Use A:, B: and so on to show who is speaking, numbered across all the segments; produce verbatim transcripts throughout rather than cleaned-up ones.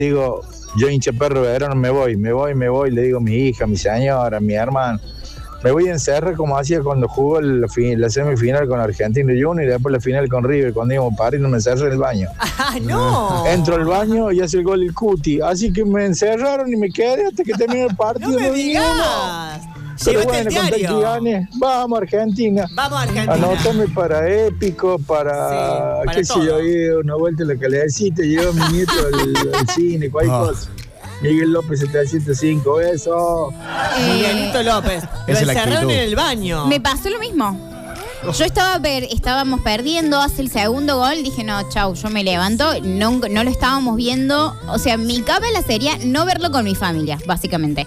A: digo, yo hincha perro verano, me voy, me voy, me voy, le digo a mi hija, a mi señora, a mi hermano, me voy a encerrar como hacía cuando jugó la, la semifinal con Argentina Junior y después la final con River, cuando íbamos a París, no me encerré en el baño.
B: ¡Ah, no!
A: Entro al baño y hace el gol el Cuti, así que me encerraron y me quedé hasta que terminó el partido.
B: ¡No me
A: no
B: digas!
A: Pero bueno, con tal que gane, vamos Argentina.
B: Vamos a Argentina.
A: Anotame para épico, para,
B: sí, para
A: qué sé yo, ir una vuelta en la calecita, llevo a mi nieto al, al cine, cualquier oh. cosa. Miguel López setecientos cinco, eso.
B: Eh, Miguelito López. Lo encerraron en el baño.
C: Me pasó lo mismo. Yo estaba ver, estábamos perdiendo, hace el segundo gol, dije, no, chau, yo me levanto, no, no lo estábamos viendo. O sea, mi cábala sería no verlo con mi familia, básicamente.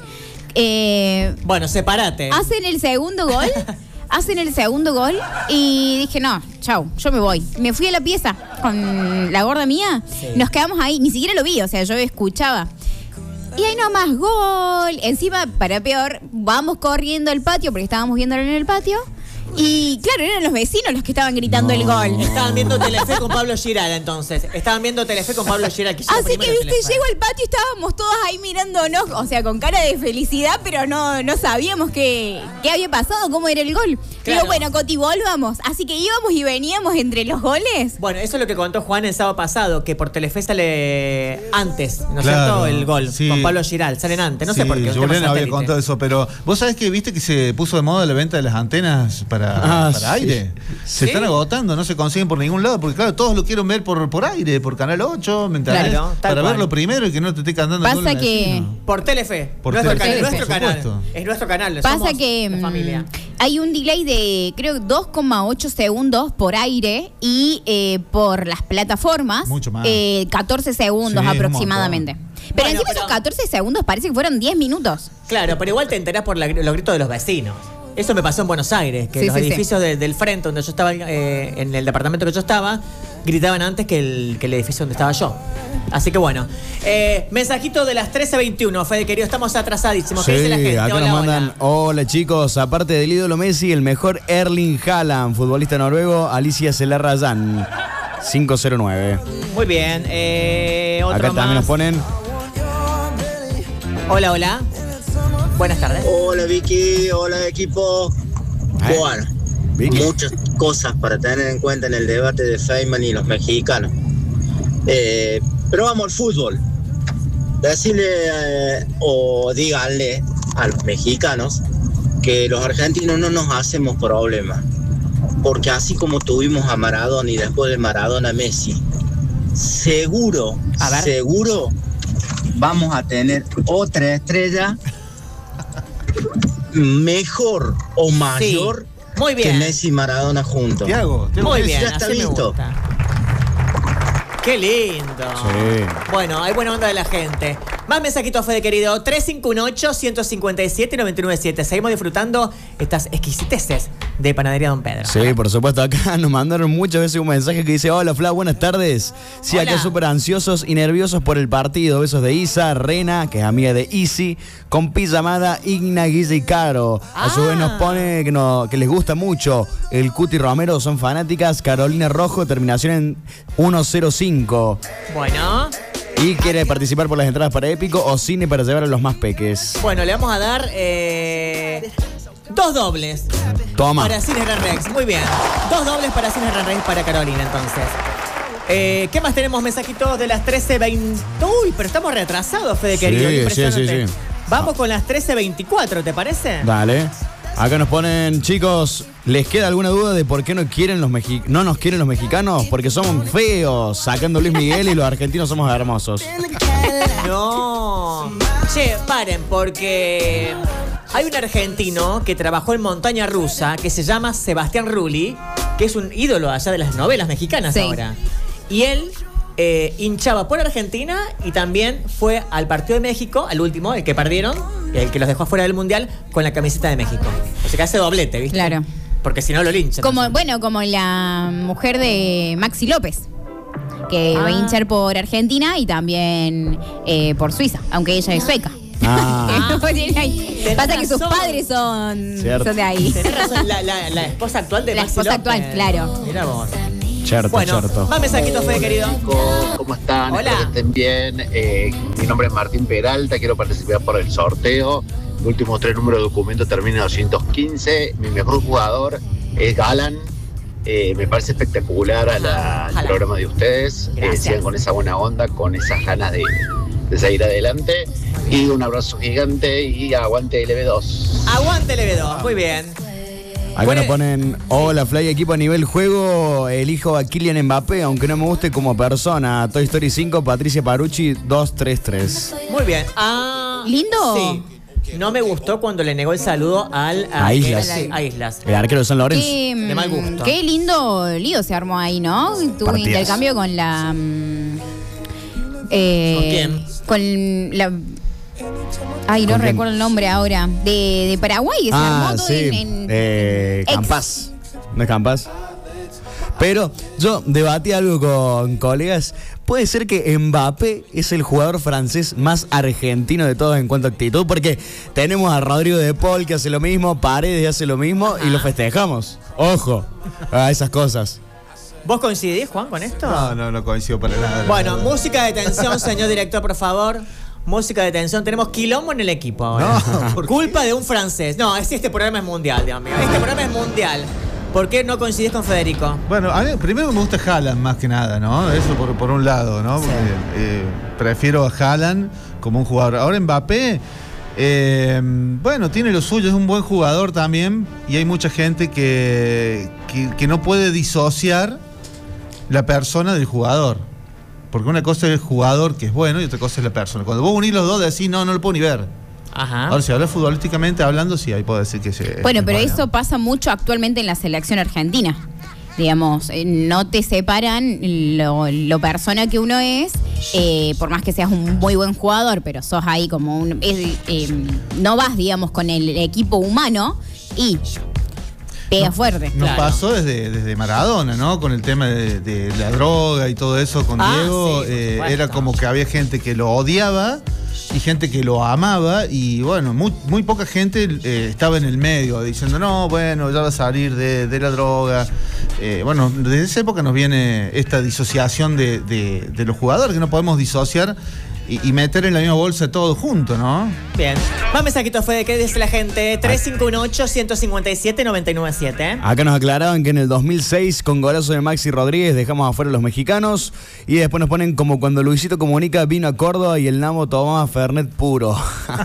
C: Eh,
B: bueno, sepárate.
C: Hacen el segundo gol, hacen el segundo gol y dije, no, chau, yo me voy. Me fui a la pieza con la gorda mía, sí. Nos quedamos ahí, ni siquiera lo vi, o sea, yo escuchaba. Y ahí nomás, gol. Encima, para peor, vamos corriendo al patio, porque estábamos viéndolo en el patio. Y claro, eran los vecinos los que estaban gritando no. el gol.
B: Estaban viendo Telefe con Pablo Giral, entonces. Estaban viendo Telefe con Pablo Giral. Que
C: Así que, viste, Telefe. Llego al patio y estábamos todos ahí mirándonos, o sea, con cara de felicidad, pero no, no sabíamos qué, qué había pasado, cómo era el gol. Claro. Digo, bueno, Coti, volvamos. Así que íbamos y veníamos entre los goles.
B: Bueno, eso es lo que contó Juan el sábado pasado, que por Telefe sale antes, ¿no es
D: claro,
B: cierto? El gol
D: sí.
B: con Pablo Giral. Salen antes, no
D: sí,
B: sé por qué.
D: Julián había contado eso, pero vos sabés que viste que se puso de moda la venta de las antenas para... Ah, para aire. Se ¿Sí? están agotando, no se consiguen por ningún lado, porque claro, todos lo quieren ver por, por aire, por Canal ocho, ¿me entendés? Claro, para cual. Verlo primero y que no te esté cantando.
C: Pasa que...
B: Por Telefe.
D: Por
B: nuestro,
D: Telefe.
B: Can nuestro
D: Por
B: canal. Es nuestro canal.
C: Pasa
B: Somos
C: que
B: la familia.
C: Hay un delay de, creo, dos coma ocho segundos por aire y eh, por las plataformas,
D: mucho más.
C: Eh, catorce segundos sí, aproximadamente. Pero bueno, encima pero... esos catorce segundos parece que fueron diez minutos.
B: Claro, pero igual te enterás por la, los gritos de los vecinos. Eso me pasó en Buenos Aires, que sí, los sí, edificios sí. De, del frente donde yo estaba, eh, en el departamento que yo estaba, gritaban antes que el, que el edificio donde estaba yo. Así que bueno. Eh, mensajito de las trece veintiuno, Fede querido, estamos atrasadísimos.
E: Sí,
B: ¿qué dice la gente?
E: acá
B: hola,
E: nos mandan,
B: hola.
E: hola chicos, aparte del ídolo Messi, el mejor Erling Haaland, futbolista noruego, Alicia Celarrayán, cinco cero nueve.
B: Muy bien. Eh, otro
E: acá
B: más.
E: También nos ponen.
B: Hola, hola. Buenas tardes.
F: Hola Vicky, hola equipo. ¿Eh? Bueno, Vicky. Muchas cosas para tener en cuenta en el debate de Feynman y los mexicanos. Eh, pero vamos al fútbol. Decirle eh, o díganle a los mexicanos que los argentinos no nos hacemos problemas. Porque así como tuvimos a Maradona y después de Maradona a Messi, seguro, seguro vamos a tener otra estrella mejor o mayor
B: sí, muy bien.
F: que Messi y Maradona juntos.
D: Tiago,
B: muy bien,
F: ya está listo.
B: Qué lindo.
E: Sí.
B: Bueno, hay buena onda de la gente. Más mensajitos, Fede querido. tres cinco uno ocho, uno cinco siete, nueve nueve siete. Seguimos disfrutando estas exquisiteces de Panadería Don Pedro.
E: Sí, por supuesto. Acá nos mandaron muchas veces un mensaje que dice: hola, Fla, buenas tardes. Sí, hola. Acá súper ansiosos y nerviosos por el partido. Besos de Isa, Rena, que es amiga de Isi, con pijamada Igna, Guille y Caro. Ah. A su vez nos pone que, no, que les gusta mucho el Cuti Romero, son fanáticas. Carolina Rojo, terminación en ciento cinco.
B: Bueno.
E: Y quiere participar por las entradas para Épico o Cine para llevar a los más peques.
B: Bueno, le vamos a dar eh, dos dobles.
E: Toma.
B: Para Cine Gran Rex. Muy bien. Dos dobles para Cine Gran Rex para Carolina, entonces. Eh, ¿Qué más tenemos? Mensajitos de las trece veinte. Uy, pero estamos retrasados, Fede querido.
E: Sí, sí, sí, sí.
B: Vamos con las trece veinticuatro, ¿te parece?
E: Dale. Acá nos ponen, chicos, ¿les queda alguna duda de por qué no quieren los mexi- no nos quieren los mexicanos? Porque somos feos, sacando Luis Miguel, y los argentinos somos hermosos.
B: No. Che, paren, porque hay un argentino que trabajó en montaña rusa que se llama Sebastián Rulli, que es un ídolo allá de las novelas mexicanas sí. ahora. Y él eh, hinchaba por Argentina y también fue al partido de México, al último, el que perdieron, el que los dejó afuera del Mundial, con la camiseta de México. O sea que hace doblete, ¿viste?
C: Claro.
B: Porque si no lo linchan.
C: Como,
B: no sé.
C: Bueno, como la mujer de Maxi López, que ah. va a hinchar por Argentina y también eh, por Suiza, aunque ella es sueca.
E: Ah.
C: Pasa que sus padres son, son de ahí.
B: Tenés razón, la, la, la esposa actual de
C: la
B: Maxi
C: esposa
B: López.
C: actual, claro.
B: Mirá vos.
E: Cherto,
B: bueno,
E: cherto.
B: más mensajitos, Fede, querido.
G: ¿Cómo están?
B: Hola.
G: Espero que estén bien. Eh, mi nombre es Martín Peralta, quiero participar por el sorteo. Los últimos tres números de documento terminan en doscientos quince. Mi mejor jugador es Galan. Eh, me parece espectacular a la, al programa de ustedes. Eh, sigan con esa buena onda, con esas ganas de, de seguir adelante. Y un abrazo gigante y aguante L B dos.
B: Aguante L B dos, muy bien.
E: Acá
B: Bueno,
E: nos ponen, hola Fly, equipo a nivel juego, elijo a Kylian Mbappé, aunque no me guste como persona. Toy Story cinco, Patricia Parucci, dos tres tres.
B: Muy bien. Ah,
C: ¿Lindo?
B: Sí. No me gustó cuando le negó el saludo al,
E: A Islas.
B: Sí, a Islas.
E: El arquero de San Lorenzo.
C: Qué,
B: De mal gusto.
C: Qué lindo lío se armó ahí, ¿no? Tuvo
E: Partidas.
C: intercambio con la... mm, eh,
B: ¿Con quién?
C: Con la... Ay, no
E: ¿Con quién?
C: recuerdo el nombre ahora. De, de Paraguay, que se
E: Ah,
C: armó todo
E: sí.
C: en... en-
E: Eh,
C: ex.
E: Campas. ¿No es Campas? Pero yo debatí algo con colegas. Puede ser que Mbappé es el jugador francés más argentino de todos en cuanto a actitud, porque tenemos a Rodrigo de Paul que hace lo mismo, Paredes hace lo mismo y lo festejamos. Ojo a esas cosas.
B: ¿Vos coincidís, Juan, con esto?
D: No, no, no coincido para nada.
B: Bueno, música de tensión, señor director, por favor. Música de tensión. Tenemos quilombo en el equipo ahora.
D: No, ¿por qué?
B: Culpa de un francés. No, es este programa es mundial, Dios mío. Este programa es mundial. ¿Por qué no coincidís con Federico?
D: Bueno, a mí primero me gusta Haaland más que nada, ¿no? Eso por, por un lado, ¿no? Porque, eh, prefiero a Haaland como un jugador. Ahora Mbappé, eh, bueno, tiene lo suyo, es un buen jugador también y hay mucha gente que, que, que no puede disociar la persona del jugador. Porque una cosa es el jugador que es bueno y otra cosa es la persona. Cuando vos unís los dos decís, no, no lo puedo ni ver.
B: Ajá.
D: Ahora, si hablas futbolísticamente hablando, sí, ahí puedo decir que sí.
C: Bueno,
D: es
C: pero
D: bueno.
C: eso pasa mucho actualmente en la selección argentina. Digamos, eh, no te separan lo, lo persona que uno es, eh, por más que seas un muy buen jugador, pero sos ahí como un... eh, eh, no vas, digamos, con el equipo humano y pega fuerte.
D: Nos
B: Claro.
D: pasó desde, desde Maradona, ¿no? Con el tema de, de la droga y todo eso con
B: Ah,
D: Diego.
B: sí, por
D: eh,
B: supuesto.
D: era como que había gente que lo odiaba y gente que lo amaba. Y bueno, muy, muy poca gente eh, estaba en el medio diciendo, no, bueno, ya va a salir de, de la droga. Eh, bueno, desde esa época nos viene esta disociación de, de, de los jugadores, que no podemos disociar y, y meter en la misma bolsa todo junto, ¿no?
B: Bien. Más mensajitos, Fede. ¿Qué dice la gente? tres cinco uno ocho, uno cinco siete, nueve nueve siete.
E: Acá nos aclaraban que en el dos mil seis, con golazo de Maxi Rodríguez, dejamos afuera a los mexicanos. Y después nos ponen como cuando Luisito Comunica vino a Córdoba y el Namo tomaba Fernet puro.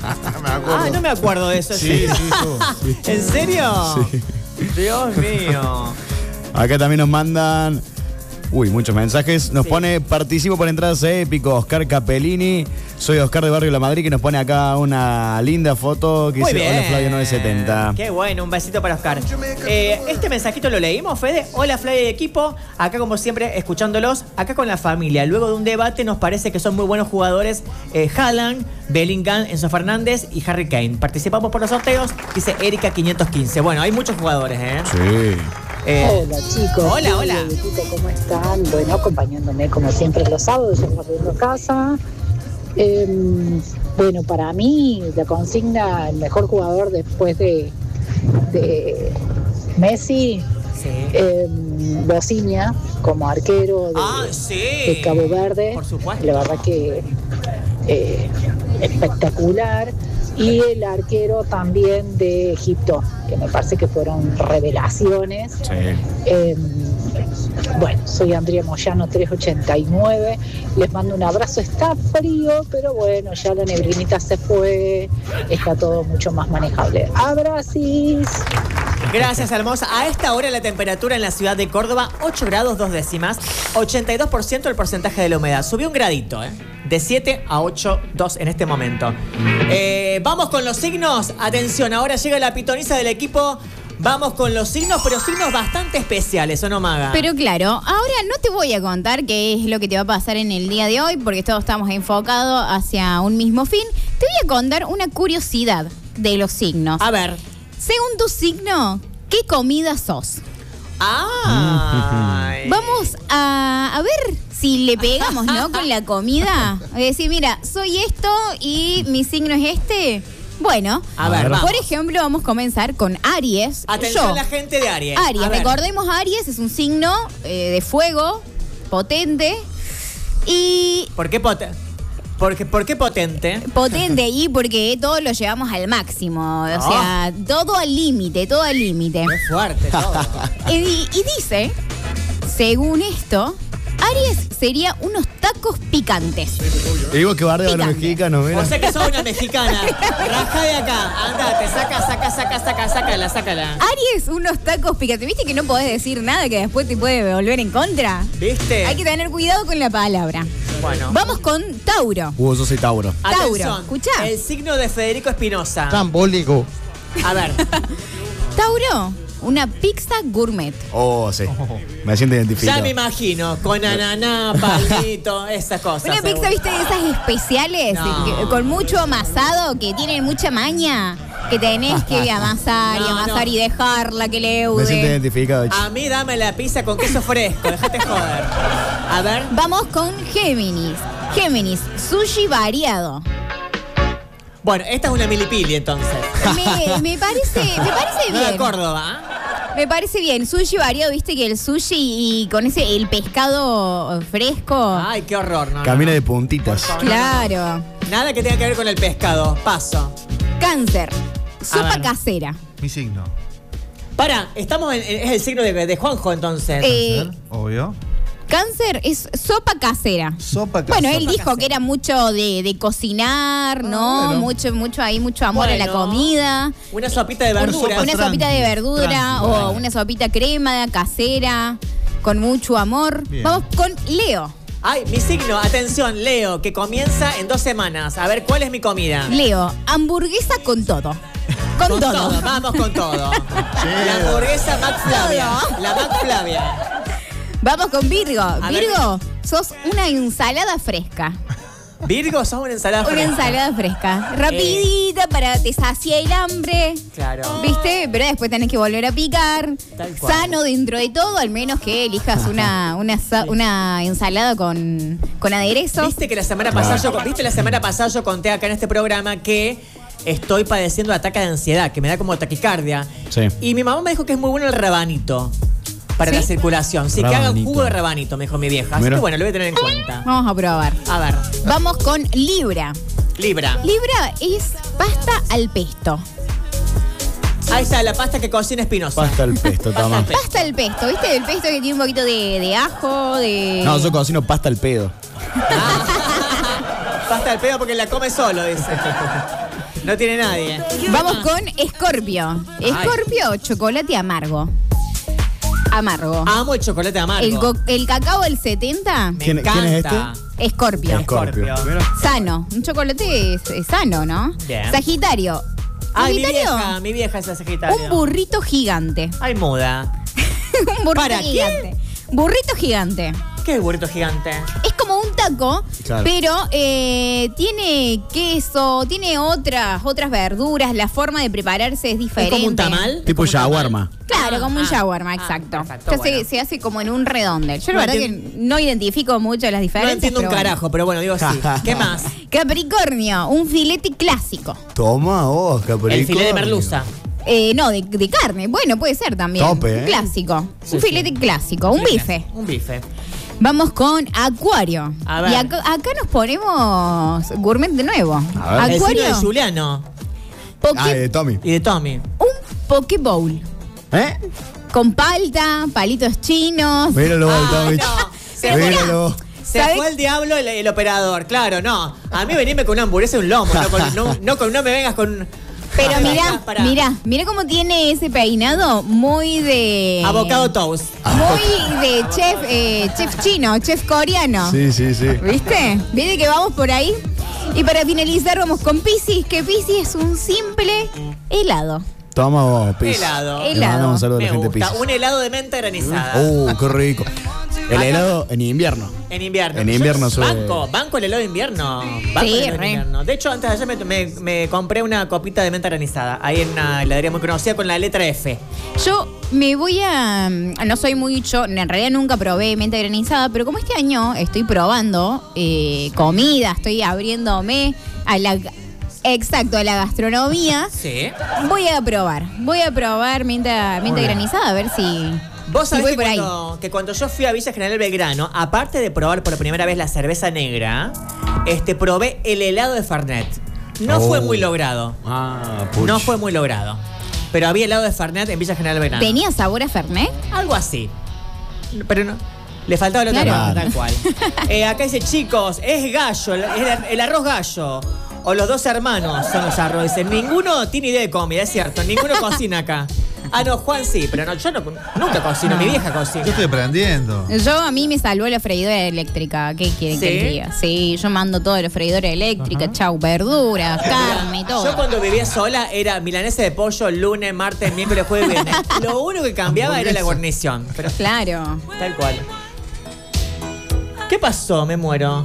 B: Ah, no me acuerdo de eso.
D: Sí, sí, tú.
B: ¿En serio? Dios mío.
E: Acá también nos mandan... Uy, muchos mensajes. Nos
B: Sí.
E: pone, participo por entradas a Épico, Oscar Capellini. Soy Oscar de Barrio La Madrid, que nos pone acá una linda foto que
B: Muy
E: dice,
B: bien.
E: hola Flavio nueve setenta.
B: Qué bueno, un besito para Oscar. Eh, este mensajito lo leímos, Fede. Hola, Flavio y equipo. Acá, como siempre, escuchándolos. Acá con la familia. Luego de un debate, nos parece que son muy buenos jugadores. Eh, Haaland, Bellingham, Enzo Fernández y Harry Kane. Participamos por los sorteos. Dice Erika quinientos quince. Bueno, hay muchos jugadores, ¿eh?
E: Sí.
B: Eh,
H: Hola chicos,
B: Hola, hola.
H: Hola, equipo, ¿cómo están? Bueno, acompañándome como siempre los sábados, ya volviendo a casa. Eh, bueno, para mí la consigna, el mejor jugador después de, de Messi,
B: sí.
H: eh, Bociña, como arquero de,
B: Ah, sí.
H: de Cabo Verde.
B: Por supuesto.
H: La verdad que eh, espectacular. Y el arquero también de Egipto, que me parece que fueron revelaciones.
E: Sí.
H: Eh, bueno, soy Andrea Moyano tres ochenta y nueve. Les mando un abrazo. Está frío, pero bueno, ya la nebrinita se fue. Está todo mucho más manejable. Abracis.
B: Gracias, hermosa. A esta hora la temperatura en la ciudad de Córdoba, ocho grados dos décimas, ochenta y dos por ciento el porcentaje de la humedad. Subió un gradito, ¿eh? De siete a ocho punto dos en este momento. Eh, vamos con los signos. Atención, ahora llega la pitoniza del equipo. Vamos con los signos, pero signos bastante especiales, ¿o no, Maga?
C: Pero claro, ahora no te voy a contar qué es lo que te va a pasar en el día de hoy, porque todos estamos enfocados hacia un mismo fin. Te voy a contar una curiosidad de los signos.
B: A ver.
C: Según tu signo, ¿qué comida sos?
B: Ay.
C: Vamos a, a ver si le pegamos, ¿no? Con la comida. Es decir, mira, soy esto y mi signo es este. Bueno,
B: A ver, vamos.
C: por ejemplo, vamos a comenzar con Aries.
B: Atención
C: Yo,
B: la gente de Aries.
C: Aries,
B: A ver.
C: recordemos, Aries es un signo eh, de fuego, potente y...
B: ¿Por qué potente? Porque, ¿Por qué potente?
C: Potente y porque todo lo llevamos al máximo, o sea, todo al límite, todo al límite.
B: Es fuerte todo.
C: Y, y dice, según esto, Aries sería unos tacos picantes.
E: Digo que barde a los
C: Picante.
E: mexicanos, mira.
B: O sea que sos una mexicana. Rajá de acá. Andate, saca, saca, saca, saca, sácala, sácala.
C: Aries, unos tacos picantes. ¿Viste que no podés decir nada que después te puede volver en contra?
B: ¿Viste?
C: Hay que tener cuidado con la palabra.
B: Bueno.
C: Vamos con Tauro.
E: Uh, yo soy Tauro.
B: Atención.
C: Tauro, escuchá.
B: El signo de Federico Espinosa.
E: Trambólico.
B: A ver.
C: Tauro, una pizza gourmet.
E: Oh, sí. Me siento identificado.
B: Ya me imagino. Con ananá, palmito, esas cosas.
C: Una pizza,
B: seguro.
C: ¿viste? De esas especiales,
B: No.
C: que- con mucho amasado, que tienen mucha maña, que tenés que amasar y
B: No,
C: amasar
B: no.
C: y dejarla que
E: Me siento
C: leude.
E: identificado. ch.
B: A mí dame la pizza con queso fresco. Déjate joder. A ver.
C: Vamos con Géminis. Géminis, sushi variado.
B: Bueno, esta es una milipili entonces.
C: Me, me parece, me parece
B: No de
C: bien.
B: Córdoba. ¿ah?
C: Me parece bien. Sushi variado, viste que el sushi y con ese el pescado fresco.
B: Ay, qué horror. No, no,
E: Camina
B: no.
E: de puntitas.
C: Claro.
B: Nada que tenga que ver con el pescado. Paso.
C: Cáncer. Sopa
B: ver.
C: casera.
D: Mi signo.
B: Para, estamos en, es el signo de, de Juanjo entonces.
C: Eh,
D: Obvio.
C: Cáncer es sopa casera.
D: Sopa casera.
C: Bueno, él
B: Sopa
C: dijo
B: casera.
C: que era mucho de, de cocinar, ¿no?
D: bueno.
C: Mucho, mucho ahí, mucho amor a la
B: Bueno.
C: comida.
B: Una sopita de
D: Una
B: verdura.
D: sopa
C: Una
D: tranqui,
C: sopita de verdura
D: tranqui,
C: o
D: bueno.
C: una sopita crema casera con mucho amor.
D: Bien.
C: Vamos con Leo.
B: Ay, mi signo, atención, Leo, que comienza en dos semanas. A ver, ¿cuál es mi comida?
C: Leo, hamburguesa con todo. Con, todo.
B: Vamos con todo. La hamburguesa Mac Flavia.
C: Todo.
B: La Mac Flavia.
C: Vamos con Virgo.
B: A ver.
C: Virgo, sos una ensalada fresca.
B: Virgo, sos una ensalada
C: Una
B: fresca.
C: ensalada fresca. Rapidita para te sacia el hambre.
B: Claro.
C: ¿Viste? Pero después tenés que volver a picar.
B: Tal cual.
C: Sano dentro de todo, al menos que elijas una, una, sa- una ensalada con, con aderezos.
B: Viste que la semana pasada yo, viste la semana pasada yo conté acá en este programa que estoy padeciendo de ataque de ansiedad, que me da como taquicardia.
E: Sí.
B: Y mi mamá me dijo que es muy bueno el rabanito para
C: ¿Sí?
B: la circulación. Sí, que hagan
E: Rabanito.
B: jugo de rabanito, me dijo mi vieja. Así
E: Mira.
B: que bueno, lo voy a tener en cuenta.
C: Vamos a probar.
B: A ver,
C: Vamos con Libra.
B: Libra.
C: Libra es pasta al pesto.
B: Ahí está la pasta que cocina Espinosa.
E: Pasta al pesto,
B: Pasta
E: toma.
B: al pesto.
C: Pasta al pesto, ¿viste? El pesto que tiene un poquito de, de ajo, de...
E: No, yo cocino pasta al pedo.
B: Pasta al pedo porque la come solo, dice. No tiene nadie.
C: Vamos con Escorpio. Escorpio, chocolate amargo. Amargo.
B: Amo el chocolate amargo.
C: El, co- el cacao del setenta,
B: Me
E: ¿Quién-
B: encanta.
E: quién es este?
C: Escorpio.
E: Escorpio.
B: Escorpio.
E: Mira.
C: Sano. Un chocolate es, es sano, ¿no?
B: Bien.
C: Sagitario.
B: Ay, mi
C: Sagitario,
B: vieja, mi vieja es la Sagitario.
C: un burrito gigante.
B: Ay, muda.
C: un burrito
B: ¿Para qué?
C: gigante. Burrito gigante.
B: ¿Qué es burrito gigante?
C: Es como un taco,
E: Claro.
C: pero eh, tiene queso, tiene otras otras verduras, la forma de prepararse es diferente.
B: ¿Es como un tamal?
E: Tipo
B: ¿Es como un tamal?
E: shawarma.
C: Claro,
B: Ah,
C: como un
B: ah,
C: shawarma,
B: ah,
C: exacto.
B: perfecto,
C: Ya
B: bueno.
C: se, se hace como en un redondel. Yo la
B: No
C: verdad
B: entiendo-
C: que no identifico mucho las
B: No
C: diferencias.
B: entiendo un
C: pero bueno.
B: carajo, pero bueno, digo sí. ¿Qué más?
C: Capricornio, un filete clásico.
E: Toma vos, Capricornio.
B: El filete de merluza.
C: Eh, no, de, de carne. Bueno, puede ser también.
E: Tope, ¿eh?
C: Un clásico.
B: Sí,
C: un
B: sí.
C: filete clásico. Un bife.
B: Un bife.
C: Vamos con Acuario.
B: A ver.
C: Y acá, acá nos ponemos gourmet de nuevo.
E: A ver.
B: El signo
C: Acuario.
B: de Juliano
C: poke-
E: Ah, de Tommy.
B: y de Tommy.
C: un poke bowl.
E: ¿Eh?
C: Con palta, palitos chinos.
E: Míralo,
B: Ay,
E: el Tommy.
B: no. Se
E: Míralo.
B: Se
C: ¿Sabe?
B: fue el diablo el, el operador, claro, no. A mí venirme con una hamburguesa y un lomo, no, con, no, no, con- no me vengas con...
C: Pero
B: Pará,
C: mira,
B: pará.
C: mira, mira cómo tiene ese peinado muy de...
B: Avocado toast.
C: Muy de chef, eh, chef chino, chef coreano.
E: Sí, sí, sí.
C: ¿Viste? ¿Viste que vamos por ahí? Y para finalizar vamos con Piscis, que Piscis es un simple helado.
E: Toma vos, Pis.
B: Helado.
E: Le
C: Helado.
E: mandamos un saludo a
B: Me
E: la gente de
B: gusta.
E: Pis.
B: Un helado de menta granizada.
E: Uh, qué rico. El helado en invierno.
B: En invierno.
E: En invierno
B: Yo
E: suele-
B: Banco, banco el helado de invierno. Banco
C: Sí,
B: el helado de
C: re.
B: invierno. De hecho, antes de ayer me, me- me compré una copita de menta granizada. Ahí en una heladería muy conocida con la letra F.
C: Yo me voy a... No soy muy... Yo en realidad nunca probé menta granizada, pero como este año estoy probando eh, comida, estoy abriéndome a la Exacto, a la gastronomía.
B: Sí.
C: Voy a probar. Voy a probar menta, menta granizada, a ver si.
B: Vos sabés
C: si voy
B: que,
C: por
B: cuando, que cuando yo fui a Villa General Belgrano, aparte de probar por primera vez la cerveza negra, este, probé el helado de Fernet. No
E: Oh.
B: fue muy logrado.
E: Ah, puch.
B: No fue muy logrado. Pero había helado de Fernet en Villa General Belgrano.
C: ¿Tenía sabor a Fernet?
B: Algo así. Pero no. Le faltaba la otra
C: Claro.
B: parte, tal cual. Eh, acá dice, chicos, es gallo, el, el arroz gallo. O los dos hermanos son los arroz. Dicen, ninguno tiene idea de comida, es cierto. Ninguno cocina acá. Ah, no, Juan sí, pero no, yo no, nunca cocino, mi vieja cocina.
D: Yo estoy aprendiendo.
C: Yo, a mí me salvó la freidora eléctrica. ¿Qué quieren
B: ¿Sí?
C: que les diga? Sí, yo mando todo de la freidora eléctrica. Chau, verduras, carne y todo.
B: Yo cuando vivía sola era milanesa de pollo lunes, martes, miércoles, jueves, viernes. Lo único que cambiaba era la guarnición. Pero
C: Claro.
B: tal cual. ¿Qué pasó? Me muero.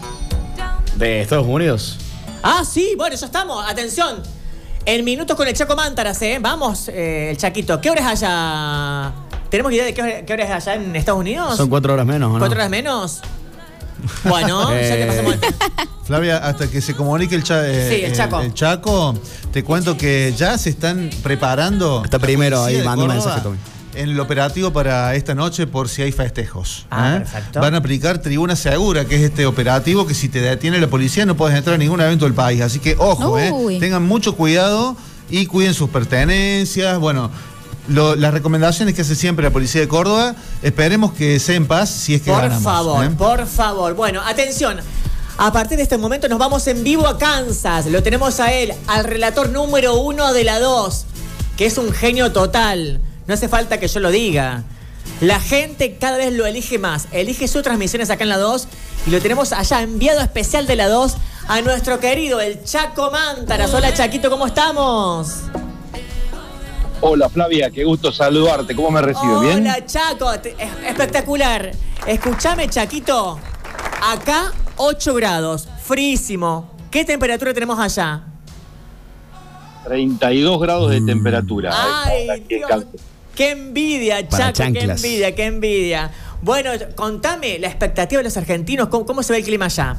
E: ¿De Estados Unidos?
B: Ah, sí, bueno, ya estamos. Atención. En minutos con el Chaco Mántaras, ¿eh? Vamos, eh, el Chaquito. ¿Qué hora es allá? ¿Tenemos idea de qué hora, qué hora es allá en Estados Unidos?
E: Son cuatro horas menos, ¿o no?
B: ¿Cuatro horas menos? Bueno, ya te pasamos el...
D: Flavia, hasta que se comunique el, cha- eh,
B: Sí, el Chaco.
D: el Chaco, te cuento que ya se están preparando.
E: Está
D: la
E: primero
D: policía
E: ahí,
D: de
E: manda un
D: Córdoba
E: mensaje, Tommy.
D: En el operativo para esta noche por si hay festejos.
B: Ah,
D: ¿eh?
B: perfecto.
D: Van a aplicar tribuna segura, que es este operativo que si te detiene la policía no puedes entrar a ningún evento del país. Así que ojo,
C: Uy.
D: eh, tengan mucho cuidado y cuiden sus pertenencias. Bueno, lo- las recomendaciones que hace siempre la policía de Córdoba, esperemos que sea en paz si es que
B: Por
D: ganamos.
B: favor,
D: ¿eh?
B: por favor. Bueno, atención. A partir de este momento nos vamos en vivo a Kansas. Lo tenemos a él, al relator número uno de la dos, que es un genio total. No hace falta que yo lo diga. La gente cada vez lo elige más. Elige sus transmisiones acá en la dos. Y lo tenemos allá, enviado especial de la dos, a nuestro querido, el Chaco Mántaras. Hola, Chaquito, ¿cómo estamos?
I: Hola Flavia, qué gusto saludarte. ¿Cómo me recibes? ¿Bien?
B: Hola, Chaco. Te- es- Espectacular. Escúchame, Chaquito. Acá, ocho grados. Frísimo. ¿Qué temperatura tenemos allá?
I: treinta y dos grados de temperatura.
B: Ay,
I: Aquí en
B: Dios.
I: Kansas.
B: Qué envidia,
E: Para
B: Chaco. Qué
E: chanclas.
B: envidia, qué envidia. Bueno, contame la expectativa de los argentinos. ¿Cómo, cómo se ve el clima allá?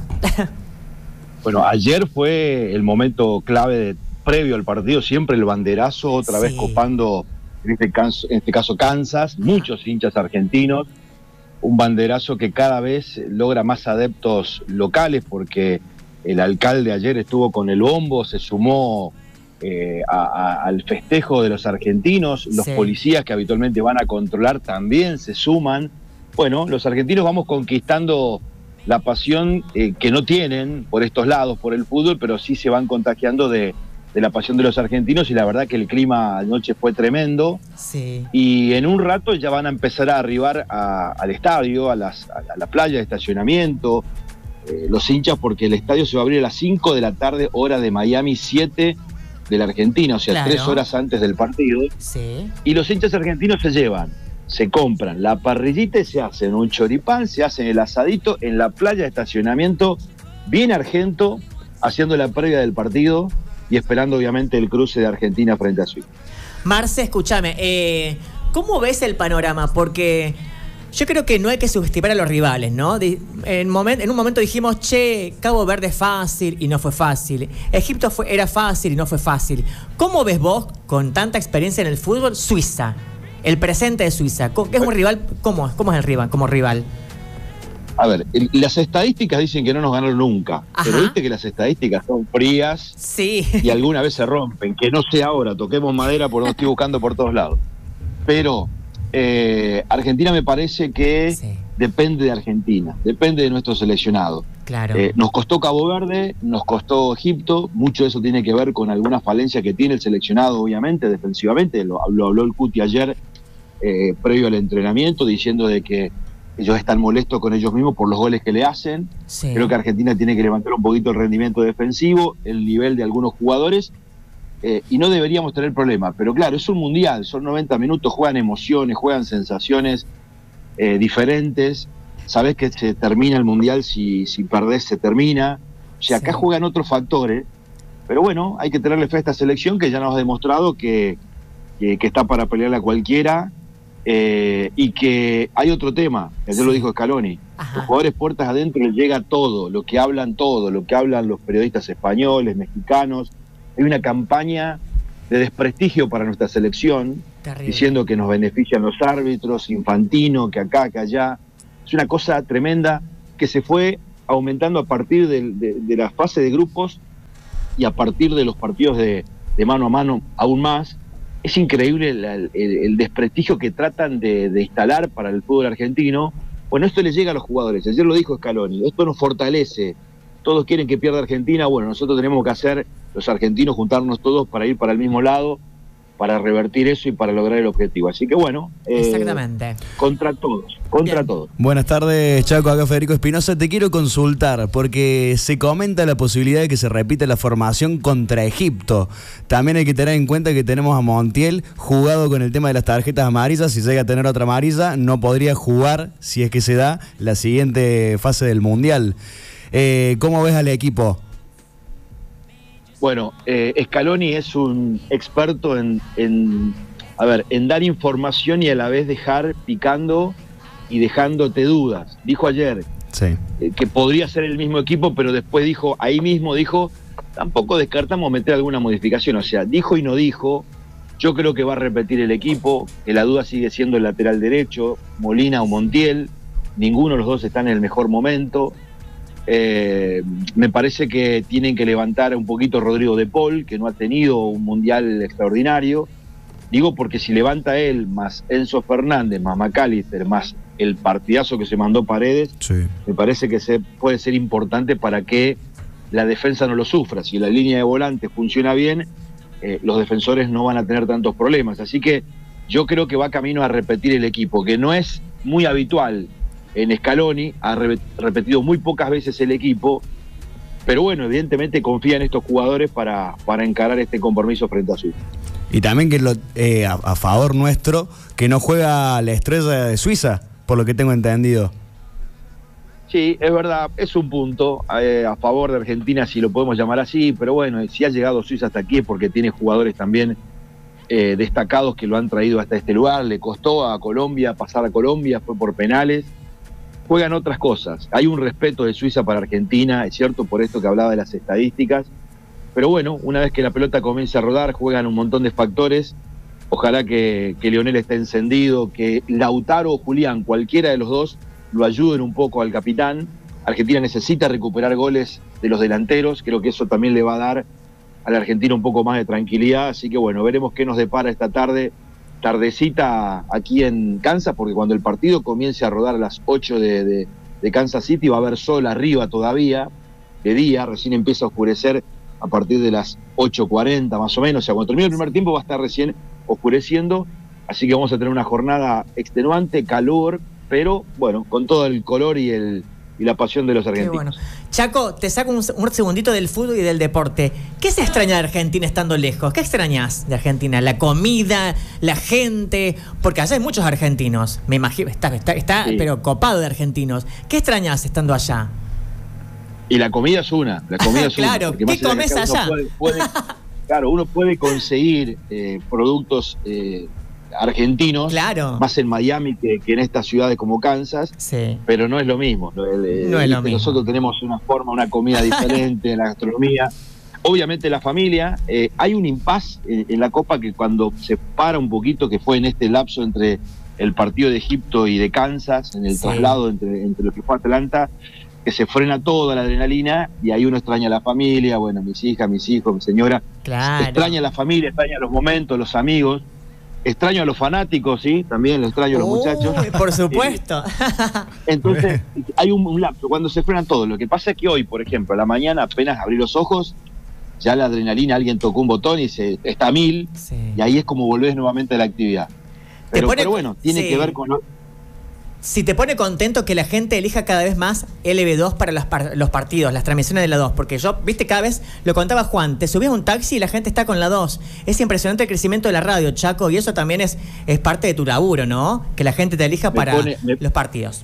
I: Bueno, ayer fue el momento clave de, previo al partido, siempre el banderazo, otra vez
B: Sí.
I: copando, en este, caso, en este caso Kansas, muchos hinchas argentinos, un banderazo que cada vez logra más adeptos locales porque el alcalde ayer estuvo con el bombo, se sumó eh, a- a- al festejo de los argentinos, los
B: Sí.
I: policías que habitualmente van a controlar también se suman. Bueno, los argentinos vamos conquistando la pasión eh, que no tienen por estos lados, por el fútbol, pero sí se van contagiando de, de la pasión de los argentinos y la verdad que el clima anoche fue tremendo
B: Sí.
I: y en un rato ya van a empezar a arribar a- al estadio, a, las, a la playa de estacionamiento, eh, los hinchas porque el estadio se va a abrir a las cinco de la tarde, hora de Miami, siete de la Argentina, o sea,
B: Claro.
I: tres horas antes del partido.
B: Sí.
I: Y los hinchas argentinos se llevan, se compran la parrillita y se hacen un choripán, se hacen el asadito en la playa de estacionamiento, bien argento, haciendo la previa del partido y esperando obviamente el cruce de Argentina frente a Suiza.
B: Marce, escúchame, eh, ¿cómo ves el panorama? Porque yo creo que no hay que subestimar a los rivales, ¿no? Di- En, momen- en un momento dijimos, che, Cabo Verde es fácil y no fue fácil. Egipto fue, era fácil y no fue fácil. ¿Cómo ves vos, con tanta experiencia en el fútbol, Suiza? El presente de Suiza. ¿Cómo- ¿Es un rival? ¿Cómo, cómo es el rival como rival?
I: A ver, el- las estadísticas dicen que no nos ganaron nunca,
B: Ajá.
I: pero viste que las estadísticas son frías
B: Sí.
I: y alguna vez se rompen, que no sé ahora, toquemos madera por donde estoy buscando por todos lados. Pero eh, Argentina me parece que
B: Sí.
I: depende de Argentina, depende de nuestro seleccionado.
B: Claro.
I: Eh, nos costó Cabo Verde, nos costó Egipto, mucho de eso tiene que ver con algunas falencias que tiene el seleccionado, obviamente, defensivamente, lo, lo habló el Cuti ayer, eh, previo al entrenamiento, diciendo de que ellos están molestos con ellos mismos por los goles que le hacen.
B: Sí.
I: Creo que Argentina tiene que levantar un poquito el rendimiento defensivo, el nivel de algunos jugadores, eh, y no deberíamos tener problema. Pero claro, es un mundial, son noventa minutos, juegan emociones, juegan sensaciones eh, diferentes. Sabés que se termina el mundial, si, si perdés se termina. O sea, acá
B: Sí.
I: juegan otros factores, pero bueno, hay que tenerle fe a esta selección que ya nos ha demostrado que, que, que está para pelearle a cualquiera. Eh, y que hay otro tema, ayer
B: Sí.
I: lo dijo Scaloni, Los jugadores puertas adentro les llega todo, lo que hablan todo, lo que hablan los periodistas españoles, mexicanos. Hay una campaña de desprestigio para nuestra selección, terrible, diciendo que nos benefician los árbitros, Infantino, que acá, que allá. Es una cosa tremenda que se fue aumentando a partir de, de, de la fase de grupos y a partir de los partidos de, de mano a mano aún más. Es increíble el, el, el desprestigio que tratan de, de instalar para el fútbol argentino. Bueno, esto les llega a los jugadores. Ayer lo dijo Scaloni, esto nos fortalece. Todos quieren que pierda Argentina. Bueno, nosotros tenemos que hacer, los argentinos, juntarnos todos para ir para el mismo lado, para revertir eso y para lograr el objetivo. Así que bueno, eh,
B: exactamente.
I: Contra todos, contra Bien. todos.
E: Buenas tardes, Chaco, acá Federico Espinosa. Te quiero consultar porque se comenta la posibilidad de que se repita la formación contra Egipto. También hay que tener en cuenta que tenemos a Montiel jugado con el tema de las tarjetas amarillas. Si llega a tener otra amarilla, no podría jugar, si es que se da, la siguiente fase del Mundial. Eh, ¿Cómo ves al equipo?
I: Bueno, eh, Scaloni es un experto en, en, a ver, en dar información y a la vez dejar picando y dejándote dudas. Dijo ayer sí. eh, que podría ser el mismo equipo, pero después dijo, ahí mismo dijo, tampoco descartamos meter alguna modificación. O sea, dijo y no dijo. Yo creo que va a repetir el equipo, que la duda sigue siendo el lateral derecho, Molina o Montiel. Ninguno de los dos está en el mejor momento. Eh, me parece que tienen que levantar un poquito Rodrigo de Paul, que no ha tenido un mundial extraordinario. Digo porque si levanta él, más Enzo Fernández, más McAllister, más el partidazo que se mandó Paredes, sí. me parece que se, puede ser importante para que la defensa no lo sufra. Si la línea de volantes funciona bien, eh, los defensores no van a tener tantos problemas. Así que yo creo que va camino a repetir el equipo, que no es muy habitual en Scaloni, ha re repetido muy pocas veces el equipo, pero bueno, evidentemente confía en estos jugadores para, para encarar este compromiso frente a Suiza.
E: Y también que lo, eh, a, a favor nuestro, que no juega la estrella de Suiza, por lo que tengo entendido.
I: Sí, es verdad, es un punto eh, a favor de Argentina, si lo podemos llamar así, pero bueno, si ha llegado Suiza hasta aquí es porque tiene jugadores también eh, destacados que lo han traído hasta este lugar. Le costó a Colombia pasar a Colombia, fue por penales. Juegan otras cosas. Hay un respeto de Suiza para Argentina, es cierto, por esto que hablaba de las estadísticas, pero bueno, una vez que la pelota comienza a rodar, juegan un montón de factores. Ojalá que, que Lionel esté encendido, que Lautaro o Julián, cualquiera de los dos, lo ayuden un poco al capitán. Argentina necesita recuperar goles de los delanteros, creo que eso también le va a dar a la Argentina un poco más de tranquilidad, así que bueno, veremos qué nos depara esta tarde, tardecita aquí en Kansas, porque cuando el partido comience a rodar a las ocho de, de, de Kansas City va a haber sol arriba todavía, de día, recién empieza a oscurecer a partir de las ocho cuarenta más o menos, o sea, cuando termine el primer tiempo va a estar recién oscureciendo, así que vamos a tener una jornada extenuante, calor, pero bueno, con todo el color y el y la pasión de los argentinos.
B: Qué bueno. Chaco, te saco un, un segundito del fútbol y del deporte. ¿Qué se extraña de Argentina estando lejos? ¿Qué extrañas de Argentina? ¿La comida? ¿La gente? Porque allá hay muchos argentinos, me imagino, está, está, está sí. pero copado de argentinos. ¿Qué extrañas estando allá?
I: Y la comida es una, la comida es
B: claro,
I: una.
B: ¿qué comes allá?
I: Puede, puede, claro, uno puede conseguir eh, productos eh, argentinos,
B: claro.
I: más en Miami que, que en estas ciudades como Kansas,
B: sí.
I: pero no es lo mismo. El,
B: no es lo mismo.
I: Nosotros tenemos una forma, una comida diferente en la gastronomía. Obviamente la familia, eh, hay un impas en, en la Copa que cuando se para un poquito, que fue en este lapso entre el partido de Egipto y de Kansas, en el sí. traslado entre, entre lo que fue Atlanta, que se frena toda la adrenalina y ahí uno extraña a la familia, bueno, mis hijas, mis hijos, mi señora,
B: claro.
I: extraña a la familia, extraña los momentos, los amigos. Extraño a los fanáticos, sí, también lo extraño a los
B: Uy,
I: muchachos.
B: Por supuesto.
I: Entonces, hay un, un lapso cuando se frenan todos. Lo que pasa es que hoy, por ejemplo, a la mañana apenas abrí los ojos, ya la adrenalina, alguien tocó un botón y se está a mil, sí. y ahí es como volvés nuevamente a la actividad. Pero, pone, pero bueno, tiene sí. que ver con...
B: Si te pone contento que la gente elija cada vez más L B dos para los, par los partidos, las transmisiones de la dos, porque yo, viste, cada vez, lo contaba Juan, te subías a un taxi y la gente está con la dos. Es impresionante el crecimiento de la radio, Chaco, y eso también es, es parte de tu laburo, ¿no? Que la gente te elija me para pone, me, los partidos.